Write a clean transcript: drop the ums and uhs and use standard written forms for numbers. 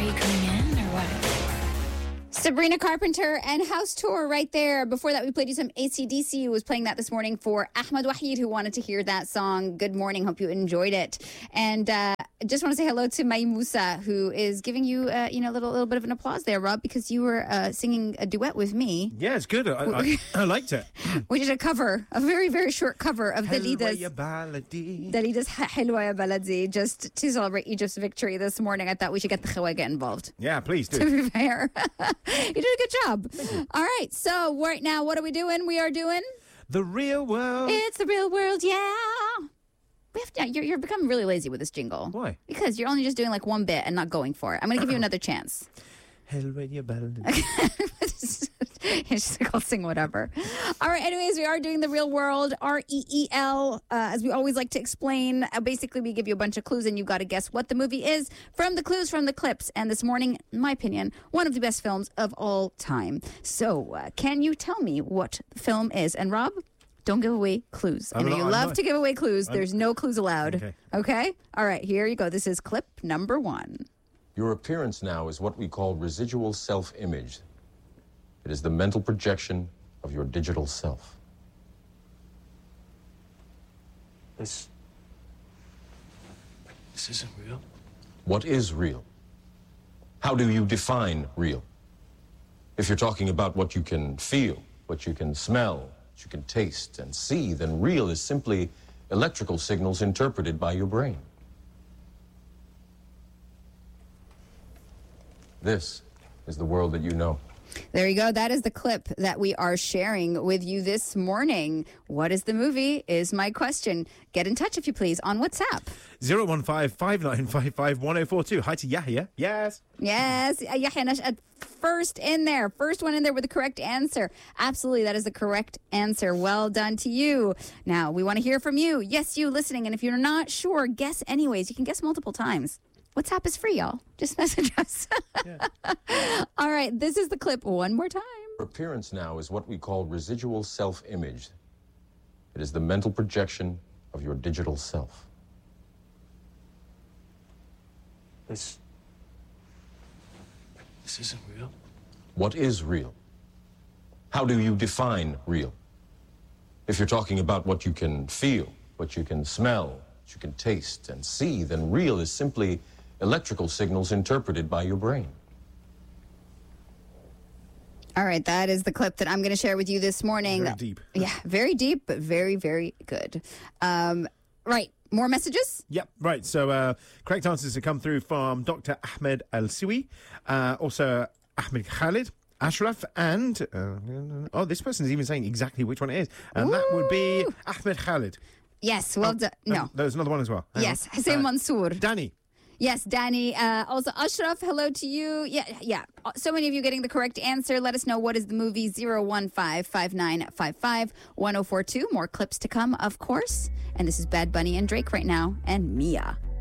you coming in or what? Sabrina Carpenter and House Tour right there. Before that, we played you some AC/DC. Who was playing that this morning for Ahmed Wahid, who wanted to hear that song. Good morning. Hope you enjoyed it. And just want to say hello to May Musa, who is giving you, a little bit of an applause there, Rob, because you were singing a duet with me. Yeah, it's good. I liked it. We did a cover, a very, very short cover of Dalida's Helwa Ya Baladi, just to celebrate Egypt's victory this morning. I thought we should get the Khawaga involved. Yeah, please do. To be fair. You did a good job. All right. So right now, what are we doing? We are doing The Real World. It's the Real World, yeah. You're becoming really lazy with this jingle. Why? Because you're only just doing like one bit and not going for it. I'm going to give you another chance. It's just like, I'll sing whatever. All right, anyways, we are doing The Real World, REEL. As we always like to explain, basically we give you a bunch of clues and you've got to guess what the movie is from the clues, from the clips. And this morning, in my opinion, one of the best films of all time. So can you tell me what the film is? And Rob, don't give away clues. I know you love to give away clues. There's no clues allowed. Okay? All right, here you go. This is clip number 1. Your appearance now is what we call residual self-image. It is the mental projection of your digital self. This isn't real. What is real? How do you define real? If you're talking about what you can feel, what you can smell, what you can taste and see, then real is simply electrical signals interpreted by your brain. This is the world that you know. There you go. That is the clip that we are sharing with you this morning. What is the movie is my question. Get in touch, if you please, on WhatsApp. 015-5955-1042. Hi to Yahya. Yes. Yes. Yahya Nash'ad, first one in there with the correct answer. Absolutely, that is the correct answer. Well done to you. Now, we want to hear from you. Yes, you listening. And if you're not sure, guess anyways. You can guess multiple times. WhatsApp is free, y'all. Just message us. All right, this is the clip one more time. Appearance now is what we call residual self-image. It is the mental projection of your digital self. This isn't real. What is real? How do you define real? If you're talking about what you can feel, what you can smell, what you can taste and see, then real is simply electrical signals interpreted by your brain. All right, that is the clip that I'm going to share with you this morning. Very deep. Yeah, very deep, but very, very good. Right, more messages? Yep, right. So correct answers have come through from Dr. Ahmed Al-Siwi, also Ahmed Khalid, Ashraf, and this person's even saying exactly which one it is. And that would be Ahmed Khalid. Yes, well done. No. There's another one as well. Yes, Hussein Mansour. Danny. Yes, Danny. Also, Ashraf, hello to you. Yeah. So many of you getting the correct answer. Let us know what is the movie. 015-5955-1042. More clips to come, of course. And this is Bad Bunny and Drake right now, and Mia.